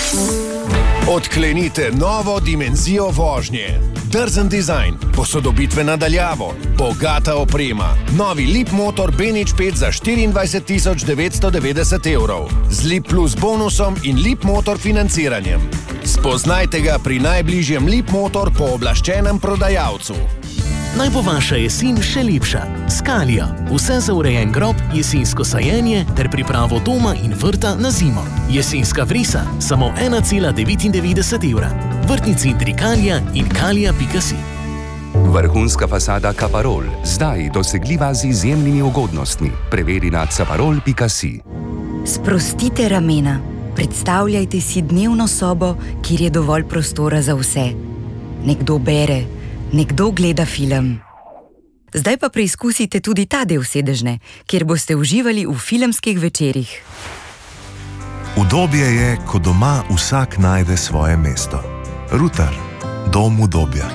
Odklenite novo dimenzijo vožnje. Drzen dizajn, posodobitve nadaljavo, bogata oprema. Novi Leapmotor B05 za 24.990 evrov. Z Leap Plus bonusom in Leapmotor financiranjem. Spoznajte ga pri najbližjem Leapmotor pooblaščenem prodajalcu. Naj bo vaša jesen še lepša. Scalea. Vse za urejen grob, jesensko sajenje ter pripravo doma in vrta na zimo. Jesenska vrisa, samo 1,99 evra. Vrtni centri Calea in calea.si. Vrhunska fasada Caparol, zdaj dosegljiva z izjemnimi ugodnostmi. Preveri na caparol.si. Sprostite ramena. Predstavljajte si dnevno sobo, kjer je dovolj prostora za vse. Nekdo bere, nekdo gleda film. Zdaj pa preizkusite tudi ta del sedežne, kjer boste uživali v filmskih večerih. Udobje je, ko doma vsak najde svoje mesto. Ruter, dom udobja.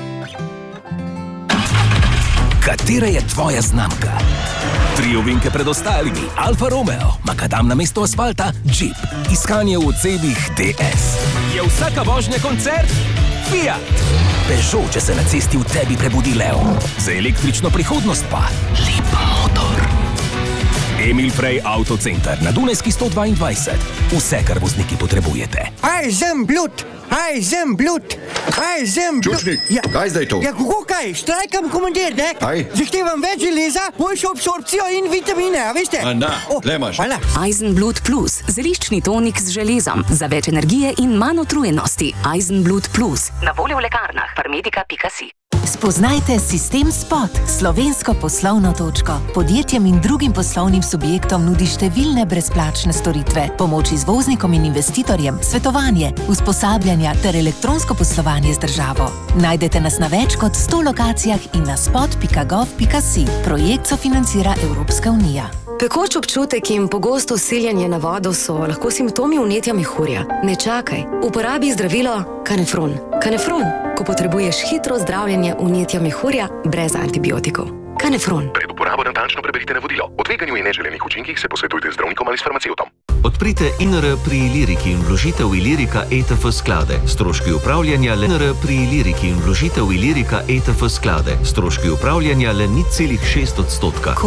Katera je tvoja znamka? 3 ovinke pred ostalimi. Alfa Romeo, makadam na mesto asfalta, Jeep. Iskanje v cedih DS. Je vsaka vožnja koncert? Fiat. Peugeot, če se na cesti v tebi prebudi lev. Za električno prihodnost pa Leapmotor. Emil Frey Autocenter na Dunajski 122. Vse, kar vozniki potrebujete. Aj, zem blut! Aj, zem blut! Aj, zem blut! Čučnik, kaj zdaj to? Ja, kako kaj? Štrajkam, komandir, ne? Aj. Zahtevam več železa, boljšo absorpcijo in vitamine, a veste? A na, le imaš. Hvala. Eisenblut Plus, zeliščni tonik z železom, za več energije in manj utrujenosti. Eisenblut Plus, na voljo v lekarnah, farmedika.si. Spoznajte Sistem Spot, slovensko poslovno točko. Podjetjem in drugim poslovnim subjektom nudi številne brezplačne storitve, pomoč izvoznikom in investitorjem, svetovanje, usposabljanja ter elektronsko poslovanje z državo. Najdete nas na več kot 100 lokacijah in na spot.gov.si. Projekt sofinancira Evropska unija. Pekoč občutek in pogosto siljenje na vodo so lahko simptomi vnetja mehurja. Ne čakaj, uporabi zdravilo Canefron. Canefron, ko potrebuješ hitro zdravljenje vnetja mehurja brez antibiotikov. Canefron. Pred uporabo natančno preberite navodilo. O tveganju in neželenih učinkih se posvetujte z zdravnikom ali s farmacevtom. Odprite INR pri Iliriki in vložite v Ilirika ETF sklade. Stroški upravljanja le INR pri Iliriki in vložite v Ilirika ETF sklade. Stroški upravljanja le 0,6%.